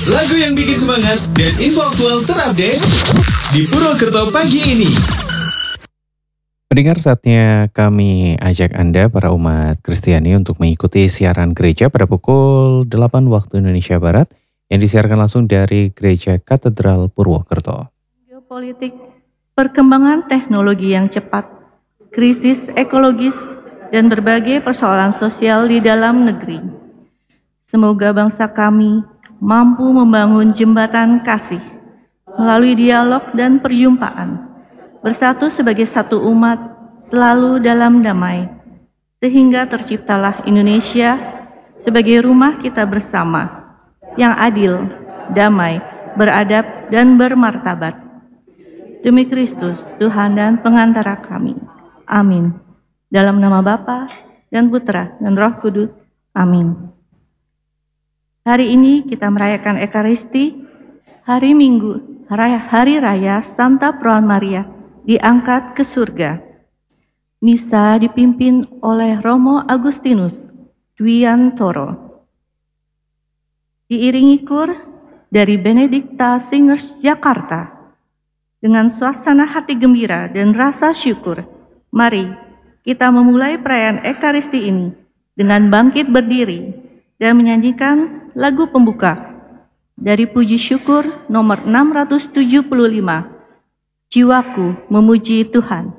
Lagu yang bikin semangat dan info aktual terupdate di Purwokerto pagi ini. Pendengar, saatnya kami ajak Anda para umat Kristiani untuk mengikuti siaran gereja pada pukul 8 waktu Indonesia Barat yang disiarkan langsung dari Gereja Katedral Purwokerto. Geopolitik, perkembangan teknologi yang cepat, krisis ekologis, dan berbagai persoalan sosial di dalam negeri. Semoga bangsa kami mampu membangun jembatan kasih melalui dialog dan perjumpaan, bersatu sebagai satu umat, selalu dalam damai, sehingga terciptalah Indonesia sebagai rumah kita bersama, yang adil, damai, beradab, dan bermartabat. Demi Kristus, Tuhan dan pengantara kami. Amin. Dalam nama Bapa dan Putra dan Roh Kudus. Amin. Hari ini kita merayakan Ekaristi, hari Minggu, hari raya Santa Perawan Maria diangkat ke surga. Misa dipimpin oleh Romo Agustinus Dwiantoro. Diiringi kur dari Benedikta Singers Jakarta. Dengan suasana hati gembira dan rasa syukur, mari kita memulai perayaan Ekaristi ini dengan bangkit berdiri dan menyanyikan lagu pembuka dari Puji Syukur nomor 675, Jiwaku Memuji Tuhan.